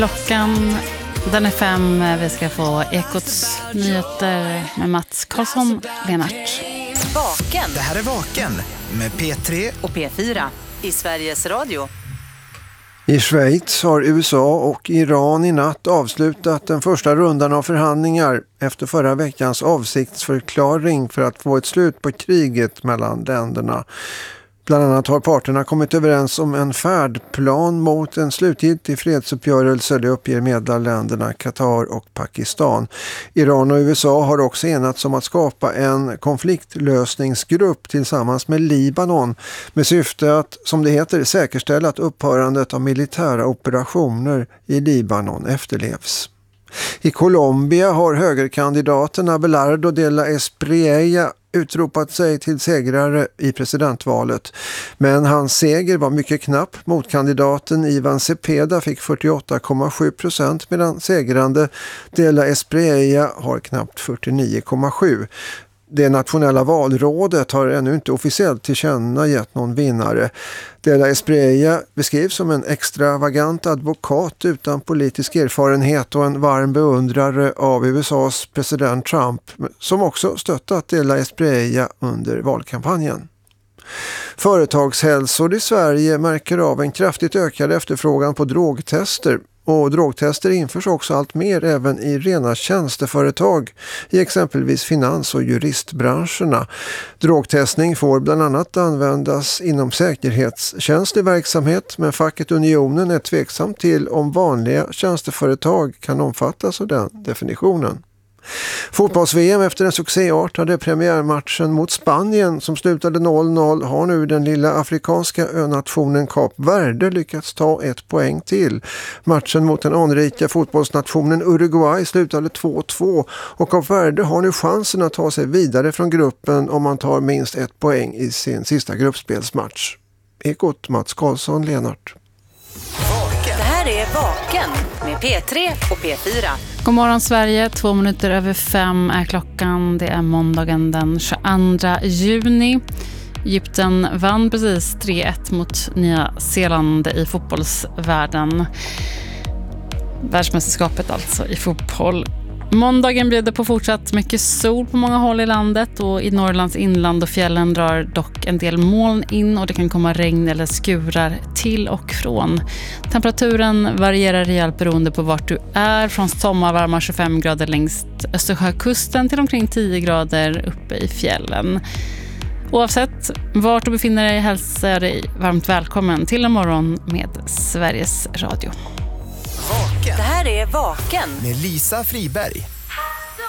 Klockan den är 5. Vi ska få Ekots nyheter med Mats Karlsson Lenart. Vaken. Det här är Vaken med P3 och P4 i Sveriges Radio. I Schweiz har USA och Iran i natt avslutat den första rundan av förhandlingar efter förra veckans avsiktsförklaring för att få ett slut på kriget mellan länderna. Bland annat har parterna kommit överens om en färdplan mot en slutgiltig fredsuppgörelse, det uppger medlemsländerna Qatar och Pakistan. Iran och USA har också enats om att skapa en konfliktlösningsgrupp tillsammans med Libanon med syfte att, som det heter, säkerställa att upphörandet av militära operationer i Libanon efterlevs. I Colombia har högerkandidaten Abelardo de la Espriella utropat sig till segrare i presidentvalet. Men hans seger var mycket knapp. Motkandidaten Ivan Cepeda fick 48,7% medan segrande de la Espriella har knappt 49,7%. Det nationella valrådet har ännu inte officiellt tillkännagett någon vinnare. De la Espriella beskrivs som en extravagant advokat utan politisk erfarenhet och en varm beundrare av USAs president Trump, som också stöttat de la Espriella under valkampanjen. Företagshälsor i Sverige märker av en kraftigt ökad efterfrågan på drogtester. Och drogtester införs också allt mer även i rena tjänsteföretag i exempelvis finans- och juristbranscherna. Drogtestning får bland annat användas inom säkerhetskänslig verksamhet, men facket Unionen är tveksam till om vanliga tjänsteföretag kan omfattas av den definitionen. Fotbolls-VM efter den succéartade premiärmatchen mot Spanien som slutade 0-0 har nu den lilla afrikanska önationen Kap Verde lyckats ta 1 poäng till. Matchen mot den anrika fotbollsnationen Uruguay slutade 2-2 och Kap Verde har nu chansen att ta sig vidare från gruppen om man tar minst 1 poäng i sin sista gruppspelsmatch. Ekot, Mats Karlsson Lenart. Det här är Vaken med P3 och P4. God morgon Sverige, 2 minuter över 5 är klockan. Det är måndagen den 22 juni. Egypten vann precis 3-1 mot Nya Zeeland i fotbollsvärlden. Världsmästerskapet alltså i fotboll. Måndagen bjuder på fortsatt mycket sol på många håll i landet och i Norrlands inland och fjällen drar dock en del moln in och det kan komma regn eller skurar till och från. Temperaturen varierar rejält beroende på vart du är, från sommarvarma 25 grader längs Östersjökusten till omkring 10 grader uppe i fjällen. Oavsett vart du befinner dig hälsar dig varmt välkommen till en morgon med Sveriges Radio. Vaken. Det här är Vaken med Lisa Friberg.